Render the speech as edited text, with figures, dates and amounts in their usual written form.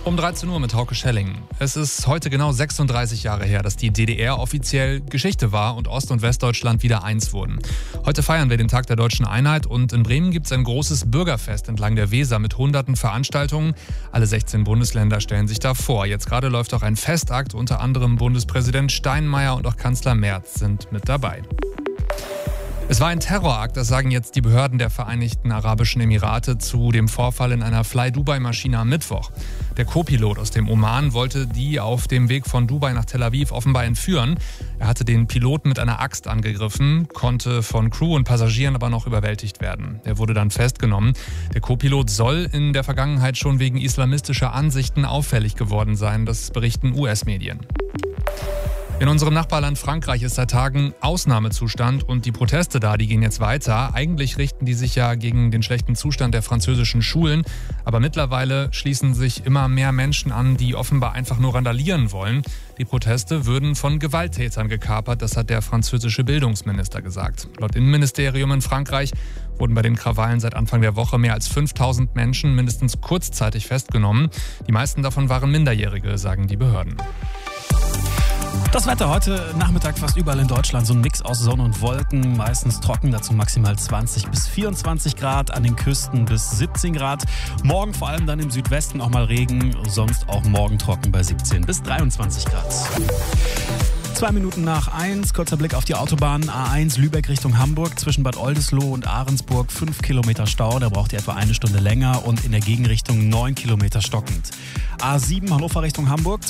Um 13 Uhr mit Hauke Schelling. Es ist heute genau 36 Jahre her, dass die DDR offiziell Geschichte war und Ost- und Westdeutschland wieder eins wurden. Heute feiern wir den Tag der deutschen Einheit und in Bremen gibt es ein großes Bürgerfest entlang der Weser mit hunderten Veranstaltungen. Alle 16 Bundesländer stellen sich da vor. Jetzt gerade läuft auch ein Festakt, unter anderem Bundespräsident Steinmeier und auch Kanzler Merz sind mit dabei. Es war ein Terrorakt, das sagen jetzt die Behörden der Vereinigten Arabischen Emirate zu dem Vorfall in einer Fly-Dubai-Maschine am Mittwoch. Der Co-Pilot aus dem Oman wollte die auf dem Weg von Dubai nach Tel Aviv offenbar entführen. Er hatte den Piloten mit einer Axt angegriffen, konnte von Crew und Passagieren aber noch überwältigt werden. Er wurde dann festgenommen. Der Co-Pilot soll in der Vergangenheit schon wegen islamistischer Ansichten auffällig geworden sein, das berichten US-Medien. In unserem Nachbarland Frankreich ist seit Tagen Ausnahmezustand und die Proteste da, die gehen jetzt weiter. Eigentlich richten die sich ja gegen den schlechten Zustand der französischen Schulen, aber mittlerweile schließen sich immer mehr Menschen an, die offenbar einfach nur randalieren wollen. Die Proteste würden von Gewalttätern gekapert, das hat der französische Bildungsminister gesagt. Laut Innenministerium in Frankreich wurden bei den Krawallen seit Anfang der Woche mehr als 5000 Menschen mindestens kurzzeitig festgenommen. Die meisten davon waren Minderjährige, sagen die Behörden. Das Wetter heute Nachmittag fast überall in Deutschland. So ein Mix aus Sonne und Wolken, meistens trocken, dazu maximal 20 bis 24 Grad, an den Küsten bis 17 Grad. Morgen vor allem dann im Südwesten auch mal Regen, sonst auch morgen trocken bei 17 bis 23 Grad. 2 Minuten nach 1, kurzer Blick auf die Autobahn A1 Lübeck Richtung Hamburg. Zwischen Bad Oldesloe und Ahrensburg 5 Kilometer Stau, da braucht ihr etwa eine Stunde länger und in der Gegenrichtung 9 Kilometer stockend. A7 Hannover Richtung Hamburg.